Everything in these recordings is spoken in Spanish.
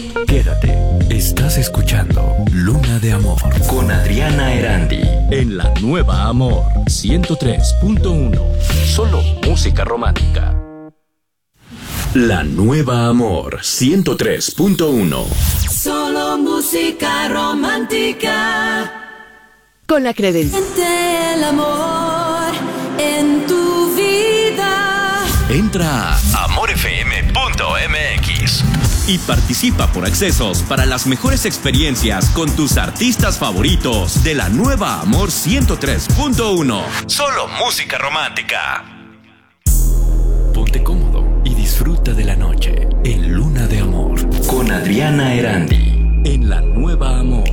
Quédate, estás escuchando Luna de Amor con Adriana Erandi en la Nueva Amor 103.1. Solo música romántica. La Nueva Amor 103.1. Solo música romántica. Con la credencial. Siente el amor en tu vida. Entra a amorfm.mx y participa por accesos para las mejores experiencias con tus artistas favoritos de la Nueva Amor 103.1. Solo música romántica. Ponte cómodo y disfruta de la noche en Luna de Amor con Adriana Erandi en la Nueva Amor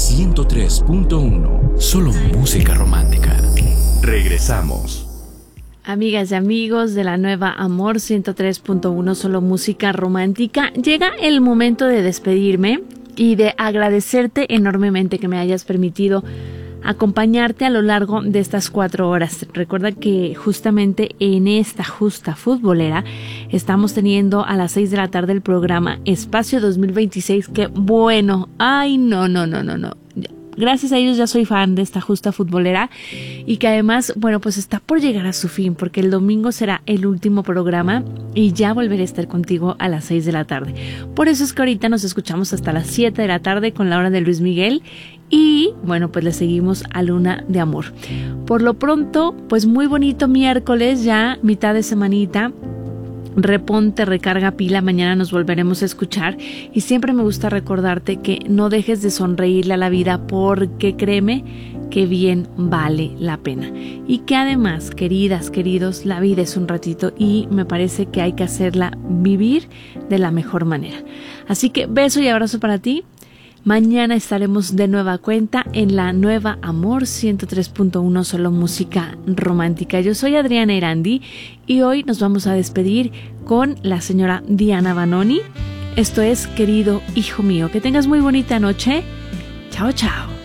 103.1. Solo música romántica. Regresamos. Amigas y amigos de la Nueva Amor 103.1, solo música romántica. Llega el momento de despedirme y de agradecerte enormemente que me hayas permitido acompañarte a lo largo de estas 4 horas. Recuerda que justamente en esta justa futbolera estamos teniendo a las 6 de la tarde el programa Espacio 2026, que bueno, ay no. Gracias a ellos ya soy fan de esta justa futbolera y que además, bueno, pues está por llegar a su fin porque el domingo será el último programa y ya volveré a estar contigo a las 6 de la tarde. Por eso es que ahorita nos escuchamos hasta las 7 de la tarde con la hora de Luis Miguel y, bueno, pues le seguimos a Luna de Amor. Por lo pronto, pues muy bonito miércoles, ya mitad de semanita. Reponte, recarga pila, mañana nos volveremos a escuchar y siempre me gusta recordarte que no dejes de sonreírle a la vida porque créeme que bien vale la pena y que además, queridas, queridos, la vida es un ratito y me parece que hay que hacerla vivir de la mejor manera. Así que beso y abrazo para ti. Mañana estaremos de nueva cuenta en la Nueva Amor 103.1, solo música romántica. Yo soy Adriana Erandi y hoy nos vamos a despedir con la señora Diana Vanoni. Esto es Querido Hijo Mío. Que tengas muy bonita noche. Chao, chao.